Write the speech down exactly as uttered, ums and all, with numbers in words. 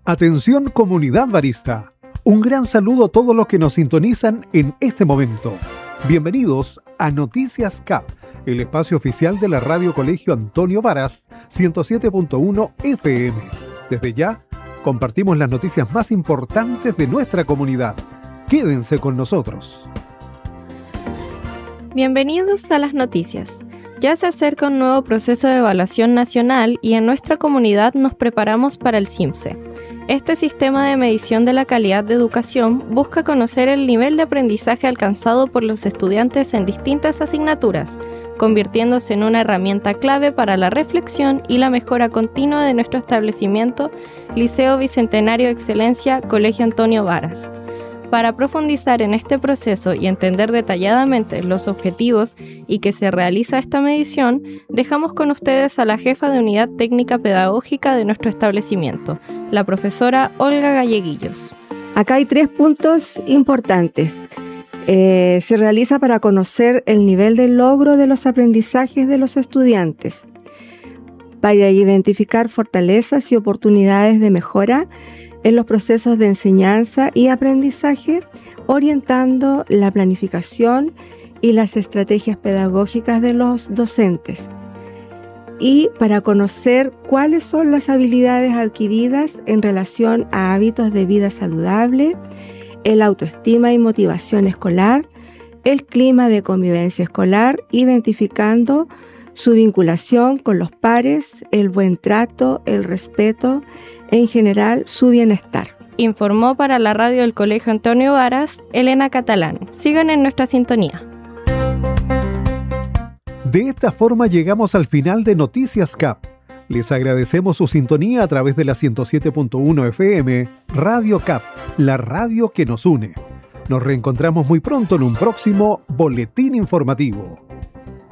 Atención comunidad barista. Un gran saludo a todos los que nos sintonizan en este momento. Bienvenidos a Noticias C A P, el espacio oficial de la Radio Colegio Antonio Varas, ciento siete punto uno F M. Desde ya, compartimos las noticias más importantes de nuestra comunidad. Quédense con nosotros. Bienvenidos a las noticias. Ya se acerca un nuevo proceso de evaluación nacional y en nuestra comunidad nos preparamos para el CIMSE. Este sistema de medición de la calidad de educación busca conocer el nivel de aprendizaje alcanzado por los estudiantes en distintas asignaturas, convirtiéndose en una herramienta clave para la reflexión y la mejora continua de nuestro establecimiento, Liceo Bicentenario de Excelencia, Colegio Antonio Varas. Para profundizar en este proceso y entender detalladamente los objetivos y que se realiza esta medición, dejamos con ustedes a la jefa de Unidad Técnica Pedagógica de nuestro establecimiento, la profesora Olga Galleguillos. Acá hay tres puntos importantes. Eh, se realiza para conocer el nivel de logro de los aprendizajes de los estudiantes, para identificar fortalezas y oportunidades de mejora en los procesos de enseñanza y aprendizaje, orientando la planificación y las estrategias pedagógicas de los docentes, y para conocer cuáles son las habilidades adquiridas en relación a hábitos de vida saludable, el autoestima y motivación escolar, el clima de convivencia escolar, identificando su vinculación con los pares, el buen trato, el respeto, en general su bienestar. Informó para la radio del Colegio Antonio Varas, Elena Catalán. Sigan en nuestra sintonía. De esta forma llegamos al final de Noticias C A P. Les agradecemos su sintonía a través de la ciento siete punto uno F M, Radio C A P, la radio que nos une. Nos reencontramos muy pronto en un próximo boletín informativo.